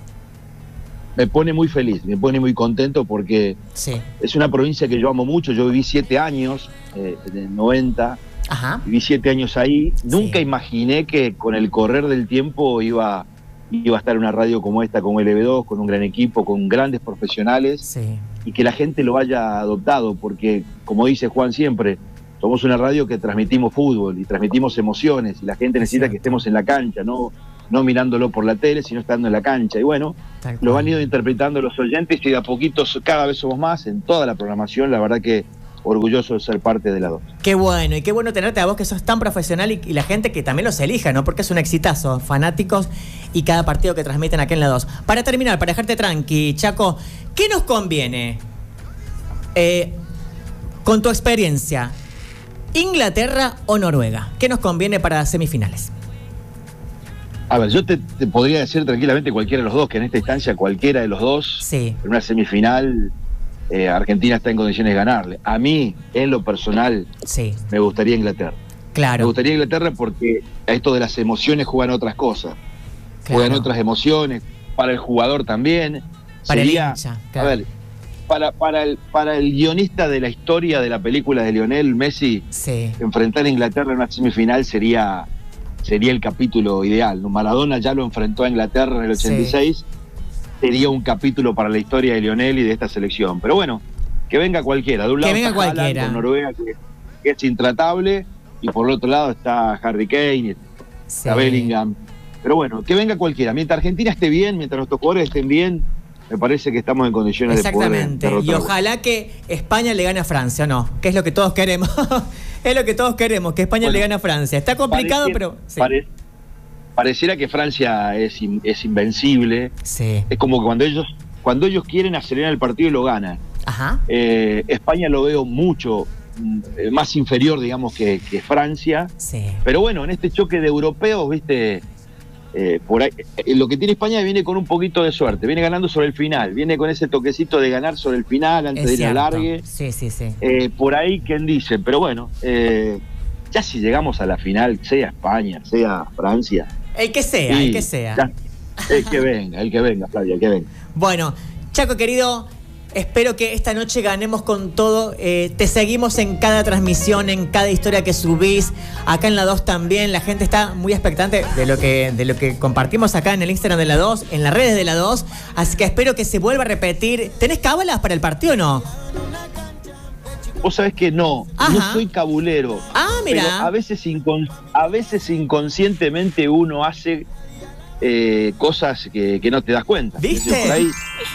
I: Me pone muy feliz, me pone muy contento porque
B: sí.
I: es una provincia que yo amo mucho. Yo viví siete años, eh, en el noventa,
B: Ajá.
I: viví siete años ahí. Nunca sí. imaginé que con el correr del tiempo iba... iba a estar en una radio como esta, como L B dos, con un gran equipo, con grandes profesionales,
B: sí.
I: y que la gente lo haya adoptado, porque, como dice Juan siempre, somos una radio que transmitimos fútbol y transmitimos emociones, y la gente necesita que estemos en la cancha, no, no mirándolo por la tele, sino estando en la cancha. Y bueno, lo han ido interpretando los oyentes y de a poquito cada vez somos más en toda la programación. La verdad que orgulloso de ser parte de la dos.
B: Qué bueno, y qué bueno tenerte a vos que sos tan profesional y, y la gente que también los elija, ¿no? Porque es un exitazo, fanáticos y cada partido que transmiten aquí en la dos. Para terminar, para dejarte tranqui, Chaco, ¿qué nos conviene? Eh, con tu experiencia, ¿Inglaterra o Noruega? ¿Qué nos conviene para semifinales?
I: A ver, yo te, te podría decir tranquilamente cualquiera de los dos, que en esta instancia cualquiera de los dos,
B: sí.
I: en una semifinal... Eh, Argentina está en condiciones de ganarle. A mí, en lo personal,
B: sí.
I: me gustaría Inglaterra.
B: Claro.
I: Me gustaría Inglaterra porque a esto de las emociones juegan otras cosas. Claro. Juegan otras emociones. Para el jugador también.
B: Para
I: Sería,
B: el hincha. Claro.
I: A ver, para, para, el, para el guionista de la historia de la película de Lionel Messi,
B: sí.
I: enfrentar a Inglaterra en una semifinal sería, sería el capítulo ideal. Maradona ya lo enfrentó a Inglaterra en el ochenta y seis. Sí. Sería un capítulo para la historia de Lionel y de esta selección. Pero bueno, que venga cualquiera. De un lado
B: que venga
I: está Haaland
B: cualquiera.
I: con Noruega, que, que es intratable, y por el otro lado está Harry Kane,
B: sí.
I: está Bellingham. Pero bueno, que venga cualquiera. Mientras Argentina esté bien, mientras nuestros jugadores estén bien, me parece que estamos en condiciones de poder
B: Exactamente. Y ojalá que España le gane a Francia, ¿no? Que es lo que todos queremos. Es lo que todos queremos, que España bueno, le gane a Francia. Está complicado,
I: parece,
B: pero... Sí.
I: Pare, pareciera que Francia es, in, es invencible.
B: Sí.
I: Es como que cuando ellos, cuando ellos quieren acelerar el partido y lo ganan.
B: Ajá.
I: Eh, España lo veo mucho eh, más inferior, digamos, que, que Francia.
B: Sí.
I: Pero bueno, en este choque de europeos, viste, eh, por ahí, eh, lo que tiene España viene con un poquito de suerte. Viene ganando sobre el final. Viene con ese toquecito de ganar sobre el final antes es de ir al largue.
B: Sí, sí, sí.
I: Eh, por ahí, ¿quién dice? Pero bueno, eh, ya si llegamos a la final, sea España, sea Francia.
B: El que sea,
I: sí,
B: el que sea.
I: Ya, el que venga, el que venga, Flavia, el que venga.
B: Bueno, Chaco querido, espero que esta noche ganemos con todo. Eh, te seguimos en cada transmisión, en cada historia que subís. Acá en la dos también. La gente está muy expectante de lo que, de lo que compartimos acá en el Instagram de la dos, en las redes de la dos. Así que espero que se vuelva a repetir. ¿Tenés cábalas para el partido o no?
I: Vos sabés que no,
B: Ajá.
I: no soy cabulero.
B: Ah, mira.
I: Pero a veces, incon, a veces inconscientemente uno hace eh, cosas que, que no te das cuenta.
B: ¿Viste?
I: Entonces, por ahí,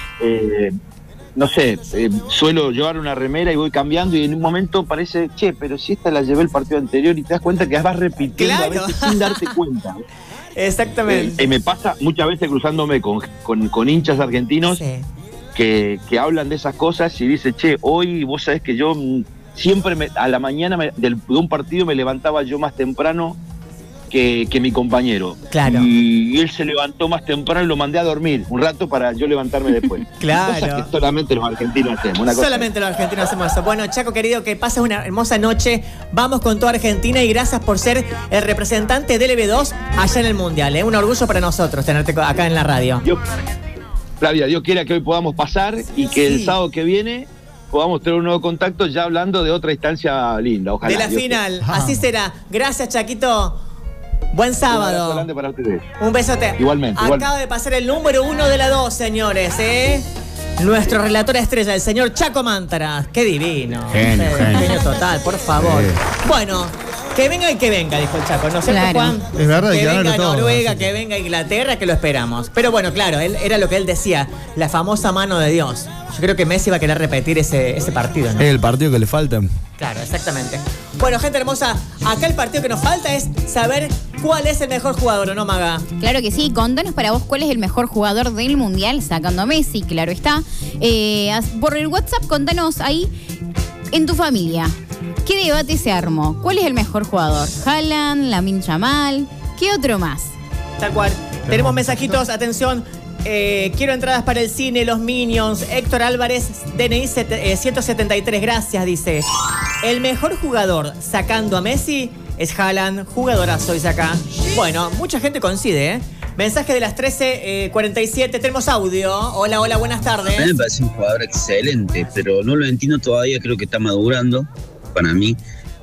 I: eh, no sé, eh, suelo llevar una remera y voy cambiando y en un momento parece, che, pero si esta la llevé el partido anterior y te das cuenta que vas repitiendo
B: Claro.
I: a veces sin darte cuenta.
B: Exactamente.
I: Eh, eh, me pasa muchas veces cruzándome con, con, con hinchas argentinos.
B: Sí.
I: Que, que hablan de esas cosas y dice, che, hoy vos sabés que yo siempre me, a la mañana me, del, de un partido me levantaba yo más temprano que, que mi compañero.
B: Claro.
I: Y, y él se levantó más temprano y lo mandé a dormir un rato para yo levantarme después.
B: Claro.
I: Cosas que solamente los argentinos hacemos. Una cosa.
B: Solamente los argentinos hacemos eso. Bueno, Chaco querido, que pases una hermosa noche. Vamos con toda Argentina y gracias por ser el representante del L B dos allá en el Mundial. ¿eh? Un orgullo para nosotros tenerte acá en la radio.
I: Yo, Flavia, Dios quiera que hoy podamos pasar y que sí. el sábado que viene podamos tener un nuevo contacto ya hablando de otra instancia linda. Ojalá.
B: De la
I: Dios
B: final, quiera. Así será. Gracias, Chaquito. Buen sábado.
I: Un, para ustedes.
B: Un besote.
I: Igualmente.
B: Acaba
I: igual.
B: de pasar el número uno de la dos, señores, ¿eh? Nuestro relator estrella, el señor Chaco Mantara. Qué divino.
E: Genio,
B: eh,
E: genio.
B: genio total, por favor. Sí. Bueno, que venga y que venga, dijo el Chaco. ¿No es cierto,
C: Claro.
B: Juan?
D: Es verdad,
B: que
D: que
B: venga
D: todo,
B: Noruega,
D: así.
B: que venga Inglaterra, que lo esperamos. Pero bueno, claro, él, era lo que él decía, la famosa mano de Dios. Yo creo que Messi va a querer repetir ese, ese partido, ¿no?
E: Es el partido que le falta.
B: Claro, exactamente. Bueno, gente hermosa, acá el partido que nos falta es saber cuál es el mejor jugador, ¿o no, Maga?
C: Claro que sí, contanos para vos cuál es el mejor jugador del Mundial, sacando a Messi, claro está. Eh, por el WhatsApp, contanos ahí, en tu familia, ¿qué debate se armó? ¿Cuál es el mejor jugador? ¿Haaland, Lamine Yamal? ¿Qué otro más?
B: Tal cual. Tenemos mensajitos, atención. Eh, quiero entradas para el cine, los Minions. Héctor Álvarez, D N I ciento setenta y tres, gracias, dice. El mejor jugador sacando a Messi es Haaland, jugadorazo, dice acá. Bueno, mucha gente coincide, ¿eh? Mensaje de las trece cuarenta y siete, tenemos audio. Hola, hola, buenas tardes.
J: A mí me parece un jugador excelente, pero no lo entiendo todavía, creo que está madurando, para mí.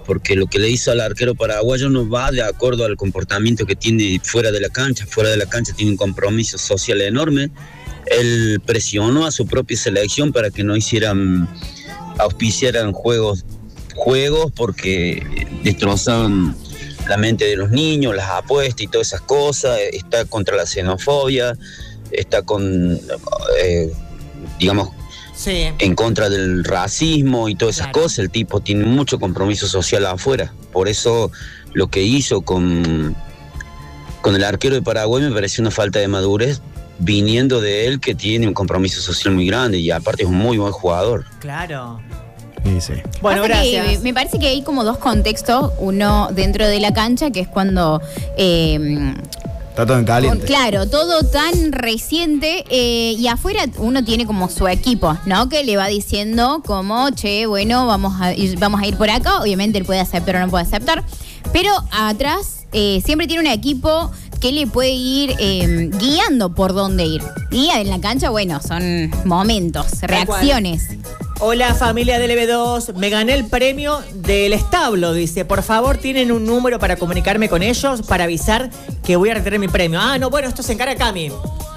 J: porque lo que le hizo al arquero paraguayo no va de acuerdo al comportamiento que tiene fuera de la cancha. Fuera de la cancha tiene un compromiso social enorme. Él presionó a su propia selección para que no hicieran, auspiciaran juegos, juegos porque destrozaban la mente de los niños, las apuestas y todas esas cosas. Está contra la xenofobia, está con, eh, digamos,
B: sí,
J: en contra del racismo y todas esas
B: claro.
J: cosas. El tipo tiene mucho compromiso social afuera. Por eso lo que hizo con, con el arquero de Paraguay me pareció una falta de madurez, viniendo de él, que tiene un compromiso social muy grande y aparte es un muy buen jugador.
B: Claro.
E: Sí, sí.
B: Bueno,
C: Pasa que
B: gracias.
C: me parece que hay como dos contextos. Uno dentro de la cancha, que es cuando... eh,
E: Está todo en caliente.
C: Con- claro, todo tan reciente eh, y afuera uno tiene como su equipo, ¿no? Que le va diciendo como, che, bueno, vamos a ir, vamos a ir por acá. Obviamente él puede aceptar o no puede aceptar. Pero atrás eh, siempre tiene un equipo que le puede ir eh, guiando por dónde ir. Y en la cancha, bueno, son momentos, reacciones.
B: Hola familia del L B dos, me gané el premio del establo, dice. Por favor, ¿tienen un número para comunicarme con ellos para avisar que voy a retirar mi premio? Ah, no, bueno, esto se encarga Cami.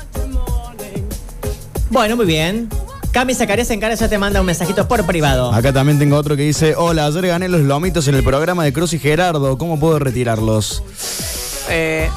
B: Bueno, muy bien. Cami Zacarías se encarga, ya te manda un mensajito por privado.
E: Acá también tengo otro que dice: hola, ayer gané los lomitos en el programa de Cruz y Gerardo. ¿Cómo puedo retirarlos?
B: Eh...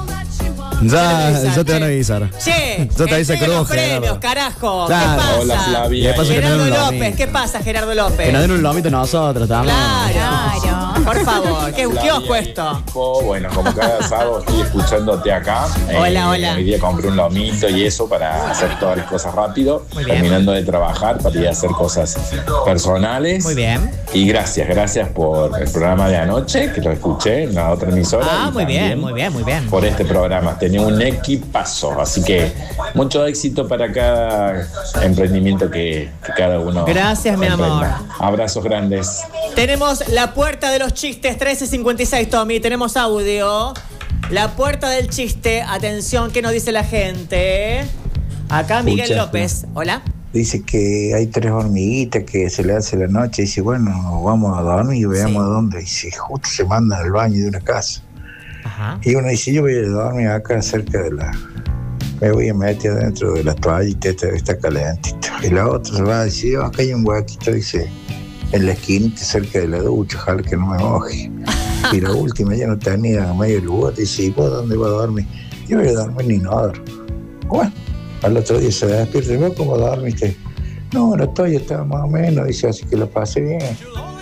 E: Ya,
B: avisar,
E: ya te van a
B: che.
E: avisar.
B: Che,
E: Ya te avisa
B: entrega los
E: Cruz,
B: premios,
E: Gerardo.
B: carajo.
E: Claro.
B: ¿Qué pasa?
K: Hola, Flavia.
E: ¿Qué pasa que
B: Gerardo
E: no den un
B: López,
E: lomito?
B: ¿qué pasa, Gerardo López?
E: Que nos den un lomito nosotros también.
B: Claro,
C: Claro.
B: por favor, ¿qué,
K: Flavia
B: ¿qué os
K: y
B: cuesto?
K: equipo, bueno, como cada sábado estoy escuchándote acá.
B: Hola, hola.
K: Hoy día compré un lomito y eso para hacer todas las cosas rápido.
B: Muy bien.
K: Terminando de trabajar para ir a hacer cosas personales.
B: Muy bien.
K: Y gracias, gracias por el programa de anoche, que lo escuché en la otra emisora.
B: Ah,
K: y
B: muy bien,
K: también
B: muy bien, muy bien.
K: por este programa. Tenía un equipazo, así que mucho éxito para cada emprendimiento que, que cada uno
B: Gracias, mi amor.
K: emprenda. Abrazos grandes.
B: Tenemos la puerta de los chistes, trece cincuenta y seis, Tommy. Tenemos audio. La puerta del chiste. Atención, ¿qué nos dice la gente? Acá Miguel
L: Escucha,
B: López. Hola.
L: Dice que hay tres hormiguitas que se le hace la noche. Dice, bueno, vamos a dormir y veamos
B: Sí.
L: a dónde. Dice, justo se mandan al baño de una casa.
B: Ajá.
L: Y uno dice, yo voy a dormir acá cerca de la... Me voy a meter dentro de la toallita, esta está calentito. Y la otra se va a decir, oh, acá hay un huequito, dice, en la esquinita cerca de la ducha, ojalá que no me moje. Y la última ya no tenía medio lugar. Dice, ¿y vos dónde vas a dormir? Yo voy a dormir en inodoro. Bueno, al otro día se despierta, ¿y vos cómo dormiste? No, la toalla estaba más o menos, dice, así que la pasé bien.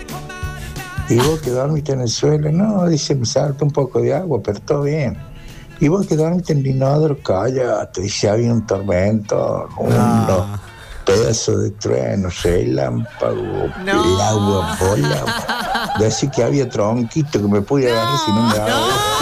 L: ¿Y vos que dormiste en el suelo? No, dice, me salta un poco de agua, pero todo bien. ¿Y vos que dormiste en el inodoro? Cállate, dice, había un tormento, unos pedazos de trueno, relámpago,
B: No.
L: el agua bola. Decir que había tronquito que me pude agarrar si no me daba.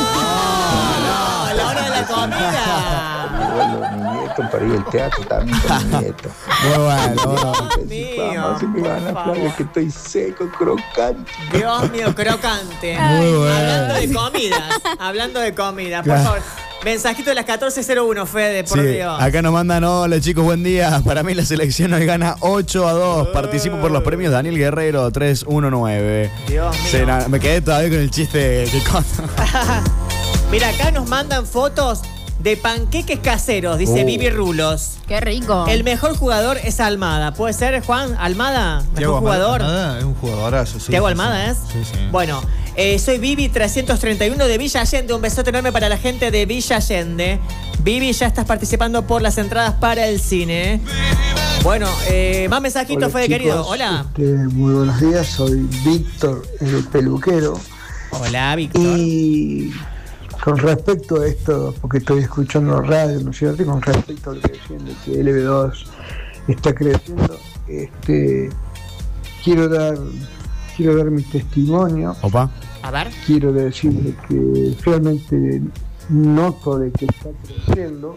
B: No, a la hora de la comida.
L: Bueno, mi nieto para ir al teatro también con mi nieto.
E: Muy bueno, bueno.
B: mío,
L: Vamos, si me
B: por
L: gana
B: favor.
L: Flavia, que estoy seco, crocante.
B: Dios mío, crocante.
E: Muy bueno.
B: Hablando de comidas. Hablando de comida, por
E: Claro.
B: favor. Mensajito de las catorce cero uno, Fede, por
E: Sí,
B: Dios.
E: acá nos mandan, hola chicos, buen día. Para mí la selección hoy gana ocho a dos. Participo por los premios Daniel Guerrero tres uno nueve.
B: Dios mío.
E: Sí, na- me quedé todavía con el chiste que conto.
B: Mira, acá nos mandan fotos de panqueques caseros, dice
E: Uh.
B: Vivi Rulos.
C: Qué rico.
B: El mejor jugador es Almada. ¿Puede ser, Juan? ¿Almada? ¿Mejor
D: Thiago
B: jugador?
D: Almada es un jugadorazo. Sí,
B: Thiago
D: sí,
B: Almada
D: sí.
B: es.
D: Sí, sí.
B: Bueno, eh, soy Vivi trescientos treinta y uno de Villa Allende. Un besote enorme para la gente de Villa Allende. Vivi, ya estás participando por las entradas para el cine. Bueno, eh, más mensajitos,
M: Hola,
B: Fede,
M: chicos.
B: querido. Hola.
M: Este, muy buenos días, soy Víctor, el peluquero.
B: Hola, Víctor.
M: Y con respecto a esto, porque estoy escuchando radio, ¿no es cierto? Y con respecto a lo que decían de que L B dos está creciendo, este, quiero dar quiero dar mi testimonio.
E: Opa.
B: A ver.
M: Quiero decirle que realmente noto de que está creciendo.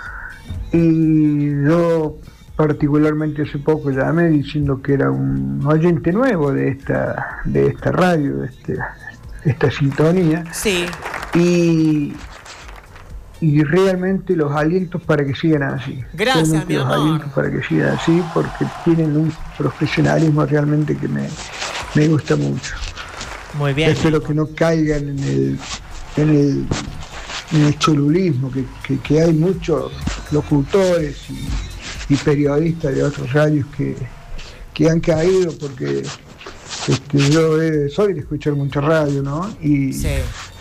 M: Y yo particularmente hace poco llamé diciendo que era un oyente nuevo de esta de esta radio, de este, de esta sintonía.
B: Sí.
M: Y, y realmente los alientos para que sigan así.
B: Gracias,
M: Realmente
B: mi
M: los
B: amor.
M: alientos para que sigan así, porque tienen un profesionalismo realmente que me, me gusta mucho.
B: Muy bien.
M: Espero que no caigan en el, en el, en el cholulismo, que, que, que hay muchos locutores y, y periodistas de otros radios que, que han caído porque este, yo eh, soy de escuchar mucha radio, ¿no? Y
B: Sí.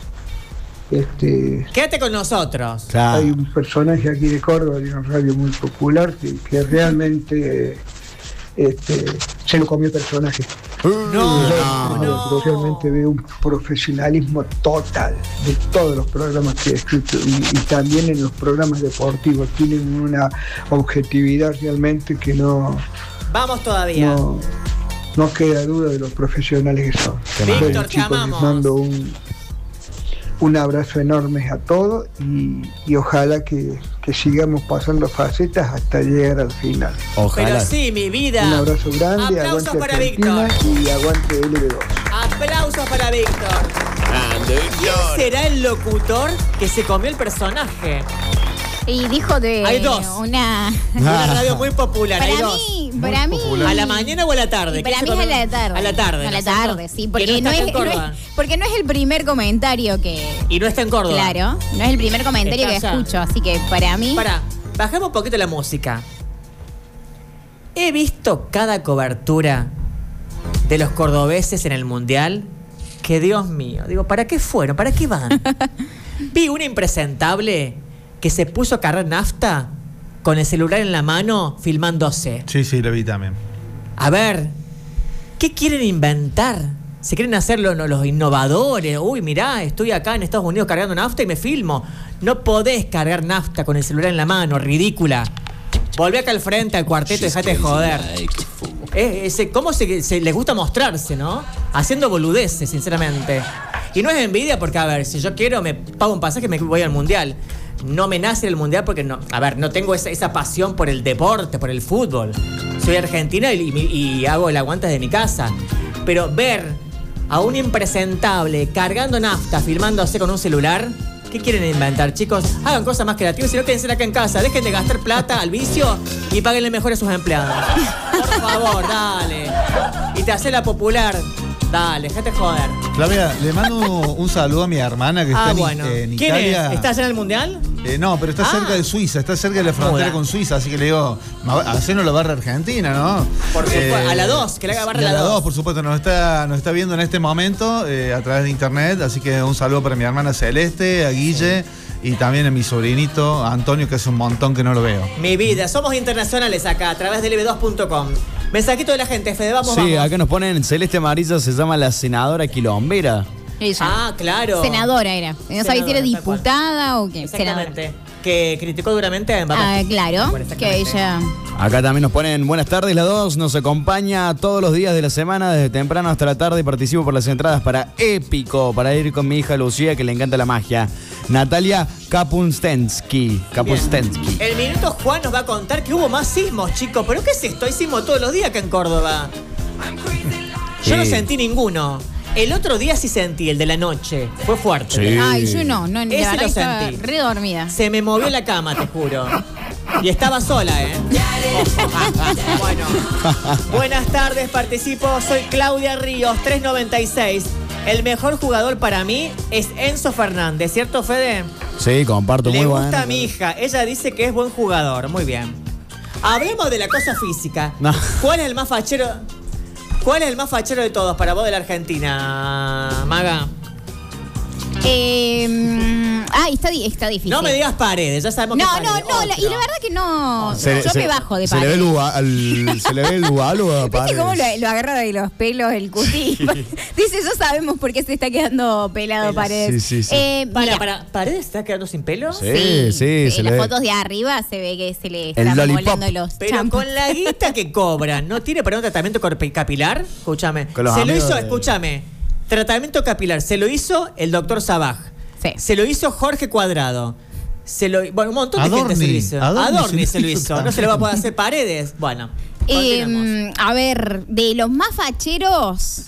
M: este
B: Quédate con nosotros.
E: Claro.
M: hay un personaje aquí de Córdoba de una radio muy popular que, que realmente eh, este, se lo comió el personaje.
B: No,
M: Yo,
B: no.
M: realmente veo un profesionalismo total de todos los programas que he escrito y, y también en los programas deportivos tienen una objetividad realmente que no,
B: Vamos todavía.
M: no, no queda duda de los profesionales que son.
B: Víctor,
M: Bueno,
B: te
M: chicos, les
B: amamos.
M: mando un, un abrazo enorme a todos y, y ojalá que, que sigamos pasando facetas hasta llegar al final.
B: Pero
E: Ojalá.
B: sí, mi vida.
M: Un abrazo grande,
B: Aplausos
M: aguante
B: para
M: Argentina
B: Víctor.
M: y aguante L B dos.
B: Aplausos para Víctor. ¿Quién será el locutor que se comió el personaje?
C: Y dijo de
B: Hay dos.
C: una...
B: Una radio muy popular. hay
C: Para
B: dos.
C: mí, para mí...
B: ¿A la mañana o a la tarde?
C: Y para
B: ¿Quién
C: mí
B: se
C: es a
B: comió?
C: la tarde.
B: A la tarde.
C: A la
B: ¿no es cierto?
C: tarde, sí.
B: Que
C: Porque
B: no
C: no,
B: está
C: es,
B: acá en
C: no
B: Córdoba.
C: es- porque no es el primer comentario que...
B: Y no está en Córdoba.
C: Claro, no es el primer comentario
B: Está
C: que
B: allá.
C: escucho, así que para mí...
B: Pará, bajemos un poquito la música. He visto cada cobertura de los cordobeses en el Mundial que, Dios mío, digo, ¿para qué fueron? ¿Para qué van? Vi una impresentable que se puso a cargar nafta con el celular en la mano filmándose.
D: Sí, sí, lo vi también.
B: A ver, ¿qué quieren inventar? ¿Se quieren hacer lo- lo- los innovadores? Uy, mirá, estoy acá en Estados Unidos cargando nafta y me filmo. No podés cargar nafta con el celular en la mano, ridícula. Volvé acá al frente, al cuarteto, dejate de joder. Es, es- ¿Cómo se, se les gusta mostrarse, no? Haciendo boludeces, sinceramente. Y no es envidia porque, a ver, si yo quiero, me pago un pasaje y me voy al Mundial. No me nace el Mundial porque, no, a ver, no tengo esa, esa pasión por el deporte, por el fútbol. Soy argentina y, y- y hago el aguante de mi casa. Pero ver a un impresentable cargando nafta, filmándose con un celular... ¿Qué quieren inventar, chicos? Hagan cosas más creativas, si no quédense acá en casa. Dejen de gastar plata al vicio y páguenle mejor a sus empleados. Por favor, dale. Y te hace la popular. Dale, déjate joder.
D: Flavia, le mando un saludo a mi hermana que
B: Ah,
D: está en,
B: bueno.
D: en
B: ¿Quién
D: Italia.
B: es? ¿Estás en el Mundial?
D: Eh, no, pero está
B: Ah.
D: cerca de Suiza, está cerca de la frontera
B: Joda.
D: con Suiza, así que le digo, hacenos la barra Argentina, ¿no?
B: Por supuesto, a la dos, que le haga barra
D: y
B: a
D: a
B: la
D: la
B: dos.
D: dos, por supuesto, nos está, nos está viendo en este momento eh, a través de internet, así que un saludo para mi hermana Celeste, a Guille y también a mi sobrinito Antonio, que hace un montón que no lo veo.
B: Mi vida, somos internacionales acá, a través de L B dos punto com. Mensajito de la gente, Fede, vamos,
E: Sí,
B: vamos.
E: acá nos ponen Celeste Amarilla, se llama la senadora quilombera.
C: Ella.
B: Ah, claro.
C: Senadora era. No sabía si era
B: Senadora, tal cual.
C: diputada o qué.
B: Exactamente. Que criticó duramente a Mbappé.
C: Ah, claro,
B: Bueno,
C: que
B: exactamente.
C: ella...
E: Acá también nos ponen buenas tardes, la dos nos acompaña todos los días de la semana, desde temprano hasta la tarde, y participo por las entradas para Épico, para ir con mi hija Lucía, que le encanta la magia. Natalia Kapunstensky. Kapunstensky.
B: El minuto Juan nos va a contar que hubo más sismos, chicos. ¿Pero qué es esto? Hay sismo todos los días acá en Córdoba. Yo no
E: Sí.
B: sentí ninguno. El otro día sí sentí, el de la noche. Fue fuerte.
E: Sí.
C: Ay, yo no, no, la
B: Ese
C: verdad
B: lo
C: que estaba
B: sentí.
C: re dormida.
B: Se me movió la cama, te juro. Y estaba sola, ¿eh? Bueno. Buenas tardes, participo. Soy Claudia Ríos, tres noventa y seis. El mejor jugador para mí es Enzo Fernández, ¿cierto, Fede?
E: Sí, comparto,
B: Le
E: muy
B: gusta
E: bueno.
B: a mi hija. Ella dice que es buen jugador. Muy bien. Hablemos de la cosa física.
E: No.
B: ¿Cuál es el más fachero? ¿Cuál es el más fachero de todos para vos de la Argentina, Maga?
C: Eh, ay, está, di- está difícil.
B: No me digas Paredes, ya sabemos que
C: No,
B: Paredes.
C: no, no, la- y la
B: Otro.
C: verdad que no.
E: Se-
C: yo
E: se-
C: me bajo de
E: se le, ve el,
C: Paredes.
E: uva- al- se le ve el uvalo a
C: ¿Viste
E: Paredes.
C: cómo lo, lo agarra de los pelos el cuti? Dice, eso sabemos por qué se está quedando pelado
B: Pelas.
C: Paredes.
E: Sí, sí, sí.
C: Eh,
B: Para,
C: mira,
B: para, ¿Paredes está quedando sin pelo?
E: Sí, sí, se
C: en
E: le
C: las
E: ve.
C: fotos de arriba se ve que se le
E: El
C: están
E: lollipop.
C: volando los
B: Pero
C: champos.
B: con la guita que cobran, ¿no tiene para un tratamiento corpi- capilar? Escúchame.
E: Con los
B: Se lo
E: amigos
B: hizo,
E: de-
B: escúchame. Tratamiento capilar. Se lo hizo el doctor Sabaj.
C: Sí.
B: Se lo hizo Jorge Cuadrado. Se lo, bueno, un montón de
D: Adorni.
B: gente se lo hizo.
D: Adorni
B: Adorni,
D: se
B: se lo
D: lo hizo
B: hizo. No se le va a poder hacer Paredes. Bueno. continuemos.
C: Eh, a ver, de los más facheros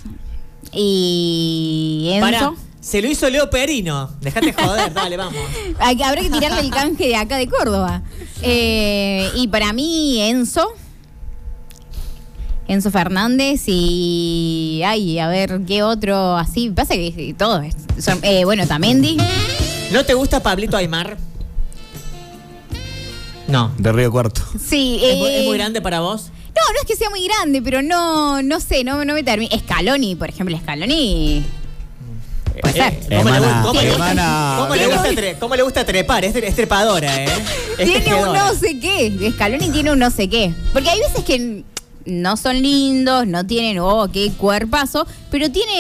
C: y Enzo.
B: Pará, se lo hizo Leo Perino. Dejate joder, dale, vamos.
C: Hay- Habrá que tirarle el canje de acá de Córdoba. Eh, y para mí, Enzo. Enzo Fernández y... Ay, a ver, ¿qué otro así? Pasa que todo es... Son, eh, bueno, Tamendi.
B: ¿No te gusta Pablito Aymar? No.
E: De Río Cuarto.
C: Sí.
B: ¿Es, muy,
C: eh,
B: ¿Es muy grande para vos?
C: No, no es que sea muy grande, pero no, no sé, no, no me termina. Scaloni, por ejemplo, Scaloni... Puede ser.
B: Eh, ¿Cómo, le,
E: Hermana,
B: cómo le gusta,
E: hermana.
B: cómo le gusta tre- cómo le gusta trepar? Es, tre- es trepadora, ¿eh? Es
C: Tiene un
B: tejedora.
C: no sé qué. Scaloni tiene un no sé qué. Porque hay veces que no son lindos, no tienen, oh, qué cuerpazo, pero tiene